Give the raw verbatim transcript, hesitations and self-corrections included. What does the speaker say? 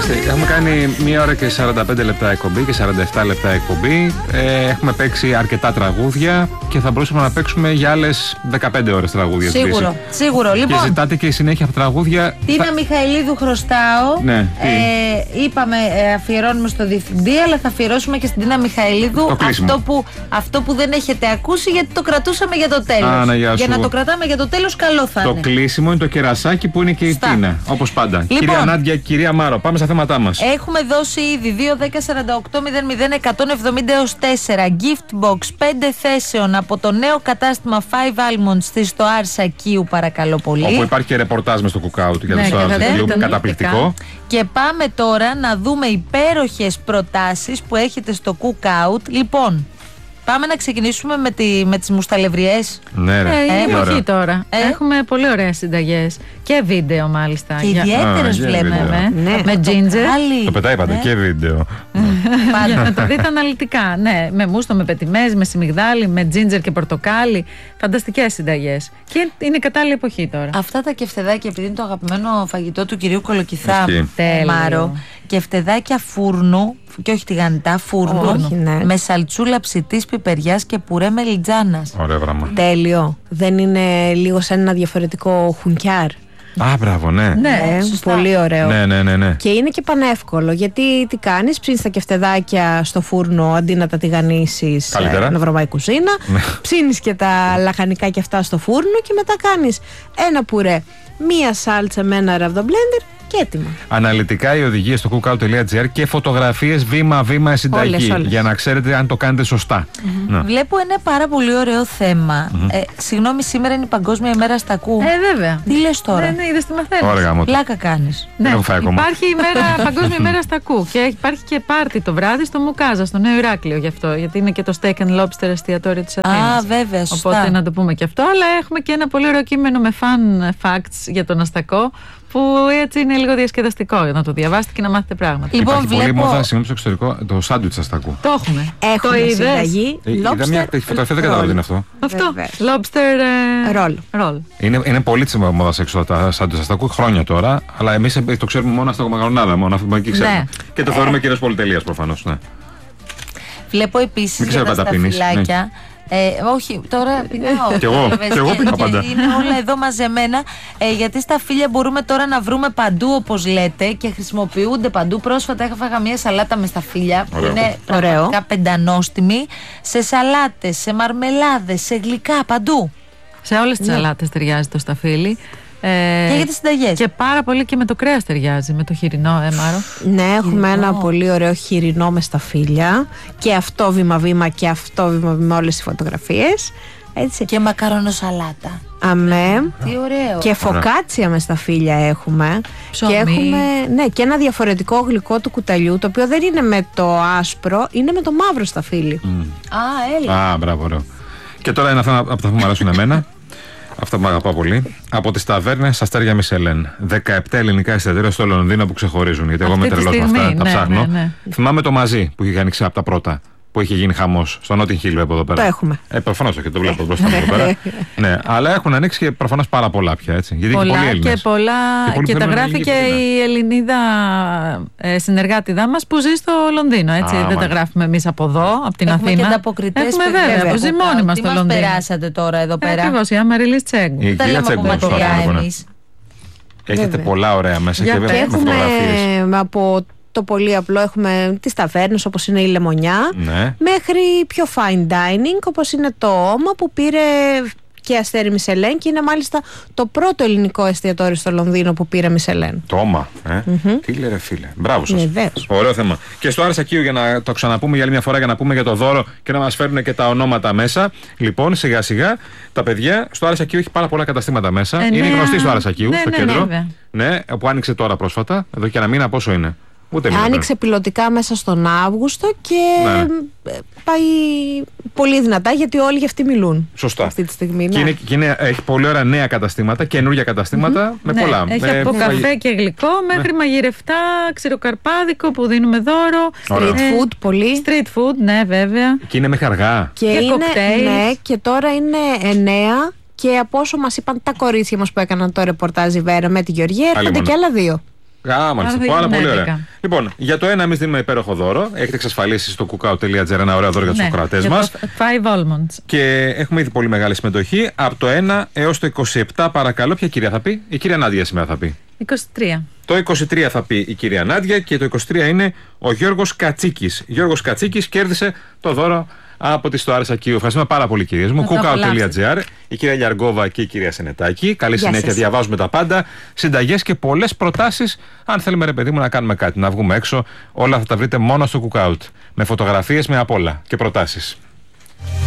Κοιτάξτε, έχουμε κάνει μία ώρα και σαράντα πέντε λεπτά εκπομπή και σαράντα επτά λεπτά εκπομπή. Ε, έχουμε παίξει αρκετά τραγούδια και θα μπορούσαμε να παίξουμε για άλλες δεκαπέντε ώρες τραγούδια. Σίγουρο, σίγουρο. Λοιπόν, και ζητάτε και συνέχεια από τραγούδια. Τίνα θα... Μιχαηλίδου χρωστάω. Ναι, ε, είπαμε, ε, αφιερώνουμε στο διευθυντή, αλλά θα αφιερώσουμε και στην Τίνα Μιχαηλίδου αυτό που, αυτό που δεν έχετε ακούσει, γιατί το κρατούσαμε για το τέλος. Α, ναι, για, για να το κρατάμε για το τέλος, καλό θα το είναι. Το κλείσιμο είναι το κερασάκι που είναι και η Τίνα. Όπως πάντα. Λοιπόν, κυρία Νάντια, κυρία Μάρο, πάμε στα θέματά μας. Έχουμε δώσει ήδη δύο, δέκα, σαράντα οκτώ, μηδέν μηδέν, εκατόν εβδομήντα έως τέσσερα gift box πέντε θέσεων από το νέο κατάστημα Five Almonds στο Άρσα Κίου, παρακαλώ πολύ. Όπου υπάρχει και ρεπορτάζ με στο Cookout για ναι, το Άρσα Κίου, καταπληκτικό. Και πάμε τώρα να δούμε υπέροχες προτάσεις που έχετε στο Cookout. Λοιπόν, πάμε να ξεκινήσουμε με, τη, με τις μουσταλευριές. Ναι, ρε. Ε, είναι εποχή τώρα. Ε? Έχουμε πολύ ωραίες συνταγές. Και βίντεο μάλιστα. Και ιδιαίτερες βλέπουμε. Ναι. Με ginger. Το πετάει πάντα, ναι. Και βίντεο. Για να το δείτε αναλυτικά. Ναι, με μούστο, με πετιμές, με σιμιγδάλι, με ginger και πορτοκάλι. Φανταστικές συνταγές. Και είναι κατάλληλη εποχή τώρα. Αυτά τα κεφτεδάκια, επειδή είναι το αγαπημένο φαγητό του κυρίου Κολοκυθά, Μάρο, κεφτεδάκια φούρνου, και όχι τηγανιτά, φούρνου, όχι, ναι. με σαλτσούλα ψητής πιπεριάς και πουρέ μελιτζάνας. Ωραία πράγμα. Τέλειο. Δεν είναι λίγο σαν ένα διαφορετικό χουνκιάρ? Α, μπράβο, ναι. Ναι, ναι, πολύ ωραίο. Ναι, ναι, ναι, ναι. Και είναι και πανεύκολο. Γιατί τι κάνεις, ψήνεις τα κεφτεδάκια στο φούρνο αντί να τα τηγανίσεις να βρω κουζίνα. Ψήνεις και τα λαχανικά και αυτά στο φούρνο και μετά κάνεις ένα πουρέ, μία σάλτσα με ένα ραβδομπλέντερ και έτοιμα. Αναλυτικά οι οδηγίες στο cookout τελεία τζι άρ και φωτογραφίες βήμα-βήμα συνταγή. Όλες, όλες. Για να ξέρετε αν το κάνετε σωστά. Mm-hmm. Ναι. Βλέπω ένα πάρα πολύ ωραίο θέμα. Mm-hmm. Ε, συγγνώμη, σήμερα είναι η Παγκόσμια ημέρα στακού. Ε, βέβαια. Τι λες τώρα? Ναι, ναι, είδες τι μαθαίνεις. Πλάκα κάνεις. Ναι, υπάρχει η μέρα, Παγκόσμια ημέρα στακού και υπάρχει και πάρτι το βράδυ στο Μουκάζα, στο Νέο Ηράκλειο γι' αυτό. Γιατί είναι και το Steak and Lobster εστιατόριο της Αθήνας. Α, βέβαια, σωστά. Οπότε να το πούμε και αυτό. Αλλά έχουμε και ένα πολύ ωραίο κείμενο με fun facts για τον αστακό, που έτσι είναι λίγο διασκεδαστικό να το διαβάσετε και να μάθετε πράγματα. Λοιπόν, υπάρχει βλέπω... πολύ μόδα σήμερα στο εξωτερικό το σάντουιτς αστακού. Το έχουμε. Έχουμε το συνταγή. Είδα μια φωτογραφία, δεν κατάλαβα τι είναι αυτό. Αυτό. Lobster roll. roll. Είναι, είναι πολύ τη μόδα έξω τα σάντουιτς αστακού χρόνια τώρα, αλλά εμείς το ξέρουμε μόνο αστακό μακαρονάδα, μόνο αυτό που εκεί ξέρουμε. Ναι. Και το θεωρούμε κυρίως πολυτελείας προφανώς. Ναι. Βλέπω επίσης για τα σταφυλάκια. Ε, όχι, τώρα πεινάω. Κι εγώ, κι εγώ πεινάω πάντα. Είναι όλα εδώ μαζεμένα. Ε, γιατί στα φύλλα μπορούμε τώρα να βρούμε παντού, όπως λέτε, και χρησιμοποιούνται παντού. Πρόσφατα έφαγα μια σαλάτα με σταφύλια που είναι πραγματικά πεντανόστιμη. Σε σαλάτες, σε μαρμελάδες, σε γλυκά, παντού. Σε όλες τις ναι. σαλάτες ταιριάζει το σταφύλι. Ε, και για τις συνταγές. Και πάρα πολύ και με το κρέας ταιριάζει, με το χοιρινό, ε, Μάρο. Ναι, έχουμε χοιρινό. Ένα πολύ ωραίο χοιρινό με σταφύλια. Και αυτό βήμα-βήμα και αυτό βήμα-βήμα όλες τις φωτογραφίες. Έτσι. Και μακαρονοσαλάτα. Αμέ. Τι ωραίο. Και φωκάτσια με σταφύλια έχουμε. Ψωμί. Και έχουμε ναι, και ένα διαφορετικό γλυκό του κουταλιού, το οποίο δεν είναι με το άσπρο, είναι με το μαύρο σταφύλι. Mm. Α, έλα. Α, μπράβο, ωραίο. Και τώρα είναι αυτά από τα που μου αρέσουν εμένα. Αυτά που αγαπάω πολύ. Από τις ταβέρνες Αστέρια Μισελέν. δεκαεπτά ελληνικά εστιατόρια στο Λονδίνο που ξεχωρίζουν. Γιατί αυτή εγώ είμαι τρελός με αυτά, ναι, τα ψάχνω. Ναι, ναι. Θυμάμαι το Μαζί που είχε ανοίξει από τα πρώτα. Που είχε γίνει χαμός. Στο Notting Hill από εδώ πέρα. Το έχουμε. Ε, προφανώς όχι, το βλέπω μπροστά μου εδώ πέρα. Ναι, αλλά έχουν ανοίξει και προφανώς πάρα πολλά πια. Έτσι, γιατί πολλά και, και πολλά. Και, και τα γράφει και η Ελληνίδα ε, συνεργάτηδά μας που ζει στο Λονδίνο. Έτσι. Α, δεν τα γράφουμε εμείς από εδώ, από την έχουμε Αθήνα. Και ανταποκριτές έχουμε βέβαια, που ζει μόνοι μας στο Λονδίνο. Τι μας περάσατε τώρα εδώ πέρα? Ακριβώς, η Αμαριλής Τσέγκου. Η τα λέμε από μακριά εμείς. Έχετε πολλά ωραία μέσα και βέβαια φωτογραφίες. Από το πολύ απλό έχουμε τις ταβέρνες όπως είναι η Λεμονιά, ναι. μέχρι πιο fine dining όπως είναι το Όμα που πήρε και Αστέρι Μισελέν και είναι μάλιστα το πρώτο ελληνικό εστιατόριο στο Λονδίνο που πήρε Μισελέν. Το Όμα, ε. Mm-hmm. Τι λέει ρε φίλε, μπράβο σας. Βεβαίως. Ωραίο θέμα. Και στο Άρσα Κίου για να το ξαναπούμε για άλλη μια φορά, για να πούμε για το δώρο και να μας φέρουν και τα ονόματα μέσα. Λοιπόν, σιγά σιγά τα παιδιά στο Άρσα Κίου έχει πάρα πολλά καταστήματα μέσα. Ε, είναι ναι, γνωστή στο Άρσα Κίου, ναι, στο ναι, κέντρο. Ναι, ναι, που άνοιξε τώρα πρόσφατα, εδώ και ένα μήνα πόσο είναι. Άνοιξε πιλωτικά μέσα στον Αύγουστο και ναι. πάει πολύ δυνατά γιατί όλοι για αυτή μιλούν. Σωστά. Αυτή τη στιγμή, και ναι. είναι, και είναι, έχει πολύ ωραία νέα καταστήματα, καινούργια καταστήματα mm-hmm. με ναι, πολλά. Έχει με, από με, καφέ με, και γλυκό μέχρι ναι. μαγειρευτά, ξηροκαρπάδικο που δίνουμε δώρο. Street ε, food, πολύ. Street food, ναι, βέβαια. Και είναι μέχρι αργά. Και, και είναι, ναι, και τώρα είναι εννέα. Και από όσο μας είπαν τα κορίτσια μας που έκαναν το ρεπορτάζ η Βέρα με τη Γεωργία, έρχονται και άλλα δύο. Γάμανσε. Πάρα πολύ ωραία. Λοιπόν, για το ένα, εμείς δίνουμε υπέροχο δώρο. Έχετε εξασφαλίσει στο cookout τελεία τζι άρ ένα ωραίο δώρο για τους ακροατές μας. Five almonds. Και έχουμε ήδη πολύ μεγάλη συμμετοχή. Από το ένα έως το είκοσι επτά, παρακαλώ. Ποια κυρία θα πει? Η κυρία Νάντια σήμερα θα πει. είκοσι τρία. Το είκοσι τρία θα πει η κυρία Νάντια και το είκοσι τρία είναι ο Γιώργος Κατσίκης. Γιώργος Κατσίκης κέρδισε το δώρο από τη Στοάρες Ακίου. Ευχαριστούμε πάρα πολύ, κυρίες μου. cookout τελεία τζι άρ, η κυρία Λιαργόβα και η κυρία Σενετάκη. Καλή Γεια συνέχεια, σας. Διαβάζουμε τα πάντα. Συνταγές και πολλές προτάσεις. Αν θέλουμε, ρε παιδί μου, να κάνουμε κάτι, να βγούμε έξω, όλα θα τα βρείτε μόνο στο cookout. Με φωτογραφίες, με απ' όλα και προτάσεις.